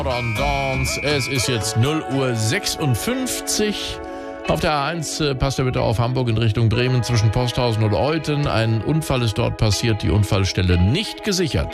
Dance. Es ist jetzt 0:56 Uhr. Auf der A1 passt ihr bitte auf Hamburg in Richtung Bremen zwischen Posthausen und Euthen. Ein Unfall ist dort passiert, die Unfallstelle nicht gesichert.